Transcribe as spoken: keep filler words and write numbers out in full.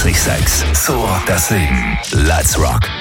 vierundachtzig Komma sechs. So rockt das Leben. Let's rock.